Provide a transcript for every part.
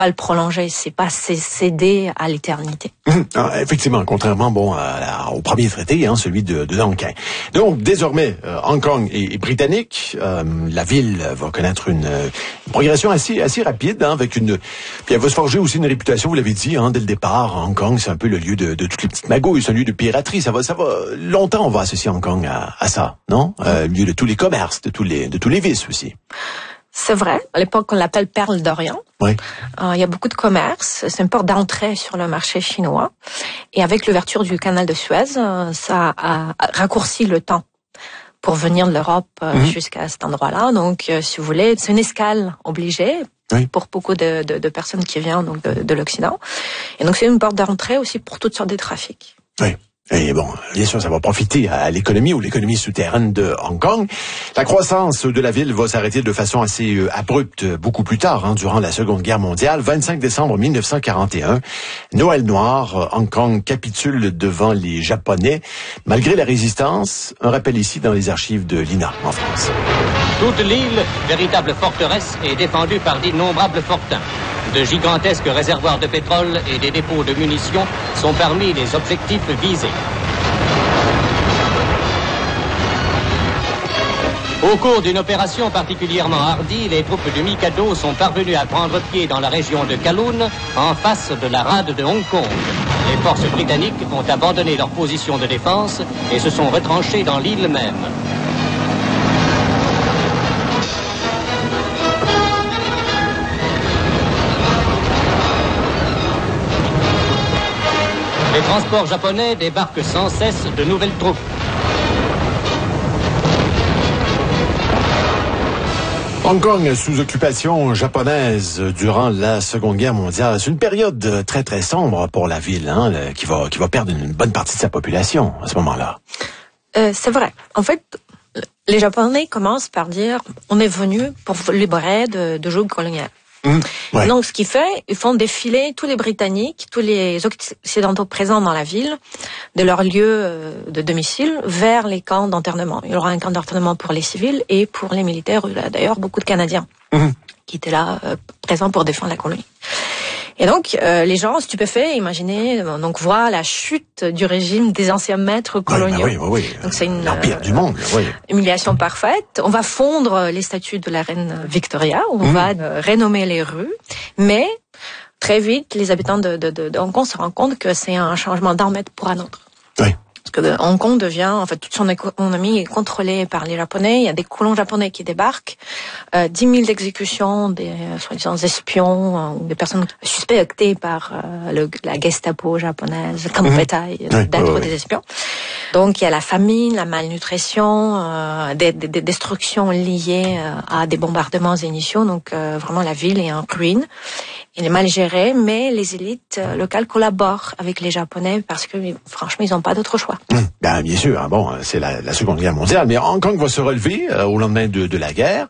pas le prolonger, c'est pas céder à l'éternité. Effectivement, contrairement au premier traité, celui de Nankin. Donc désormais, Hong Kong est britannique. La ville va connaître une progression assez rapide, avec puis elle va se forger aussi une réputation. Vous l'avez dit, dès le départ. Hong Kong, c'est un peu le lieu de toutes les petites magouilles, c'est un lieu de piraterie. Ça va longtemps. On va associer Hong Kong à ça, non Le lieu de tous les commerces, de tous les vices aussi. C'est vrai. À l'époque, on l'appelle Perle d'Orient. Oui. Il y a beaucoup de commerce. C'est une porte d'entrée sur le marché chinois. Et avec l'ouverture du canal de Suez, ça a raccourci le temps pour venir de l'Europe jusqu'à cet endroit-là. Donc, si vous voulez, c'est une escale obligée pour beaucoup de personnes qui viennent donc de l'Occident. Et donc, c'est une porte d'entrée aussi pour toutes sortes de trafics. Oui. Et bon, bien sûr, ça va profiter à l'économie ou l'économie souterraine de Hong Kong. La croissance de la ville va s'arrêter de façon assez abrupte beaucoup plus tard, durant la Seconde Guerre mondiale. 25 décembre 1941, Noël noir, Hong Kong capitule devant les Japonais. Malgré la résistance, un rappel ici dans les archives de l'INA en France. Toute l'île, véritable forteresse, est défendue par d'innombrables fortins. De gigantesques réservoirs de pétrole et des dépôts de munitions sont parmi les objectifs visés. Au cours d'une opération particulièrement hardie, les troupes du Mikado sont parvenues à prendre pied dans la région de Kowloon, en face de la rade de Hong Kong. Les forces britanniques ont abandonné leur position de défense et se sont retranchées dans l'île même. Les transports japonais débarquent sans cesse de nouvelles troupes. Hong Kong sous occupation japonaise durant la Seconde Guerre mondiale. C'est une période très très sombre pour la ville, qui va perdre une bonne partie de sa population à ce moment-là. C'est vrai. En fait, les Japonais commencent par dire on est venu pour libérer de joug colonial. Ouais. Donc, ce qu'ils font, ils font défiler tous les Britanniques, tous les Occidentaux présents dans la ville, de leur lieu de domicile, vers les camps d'internement. Il y aura un camp d'internement pour les civils et pour les militaires. Il y a d'ailleurs beaucoup de Canadiens qui étaient là, présents pour défendre la colonie. Et donc, les gens stupéfaits, imaginez, donc voient la chute du régime des anciens maîtres coloniaux. Oui. Donc c'est une l'empire du monde. Humiliation parfaite. On va fondre les statues de la reine Victoria. On va renommer les rues, mais très vite, les habitants de Hong Kong se rendent compte que c'est un changement d'un maître pour un autre. Oui. Parce que Hong Kong devient, en fait, toute son économie est contrôlée par les Japonais. Il y a des colons japonais qui débarquent. 10 000 exécutions des soi-disant espions ou des personnes suspectées par la Gestapo japonaise comme bétail d'être des espions. Donc il y a la famine, la malnutrition, des destructions liées à des bombardements initiaux. Donc vraiment la ville est en ruine. Il est mal géré, mais les élites locales collaborent avec les Japonais parce que, franchement, ils n'ont pas d'autre choix. Bien sûr, c'est la Seconde Guerre mondiale, mais Hong Kong va se relever au lendemain de la guerre.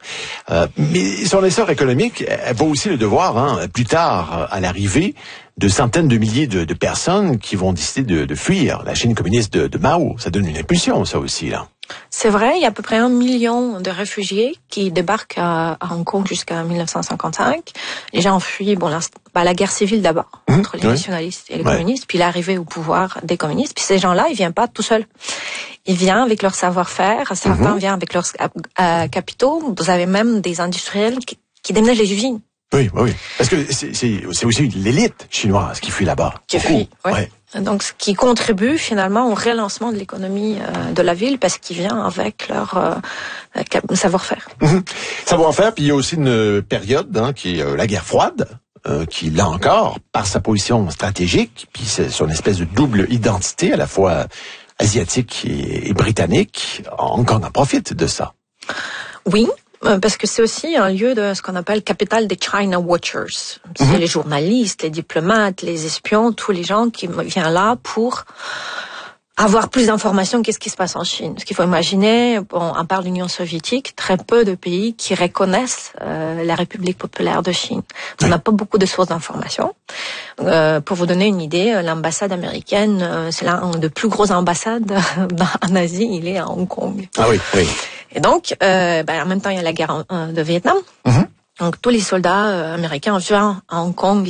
Mais son essor économique, elle va aussi le devoir, plus tard, à l'arrivée de centaines de milliers de personnes qui vont décider de fuir la Chine communiste de Mao. Ça donne une impulsion, ça aussi, là. C'est vrai, il y a à peu près 1 million de réfugiés qui débarquent à Hong Kong jusqu'à 1955. Les gens fuient la guerre civile d'abord, entre les nationalistes et les communistes, puis l'arrivée au pouvoir des communistes. Puis ces gens-là, ils viennent pas tout seuls. Ils viennent avec leur savoir-faire, certains viennent avec leurs capitaux. Vous avez même des industriels qui déménagent les usines. Oui. Parce que c'est aussi l'élite chinoise qui fuit là-bas. Qui fuit, Donc, ce qui contribue finalement au relancement de l'économie de la ville parce qu'ils viennent avec leur savoir-faire. Savoir-faire, puis il y a aussi une période qui est la guerre froide, qui là encore, par sa position stratégique, puis son espèce de double identité à la fois asiatique et britannique, Hong Kong en profite de ça. Oui. Parce que c'est aussi un lieu de ce qu'on appelle capitale des China Watchers. C'est les journalistes, les diplomates, les espions, tous les gens qui viennent là pour avoir plus d'informations qu'est-ce qui se passe en Chine. Parce qu'il faut imaginer, à part l'Union soviétique, très peu de pays qui reconnaissent la République populaire de Chine. On n'a pas beaucoup de sources d'informations. Pour vous donner une idée, l'ambassade américaine, c'est l'un des plus grosses ambassades en Asie, il est à Hong Kong. Ah oui. Et donc, en même temps, il y a la guerre de Vietnam. Donc tous les soldats américains viennent à Hong Kong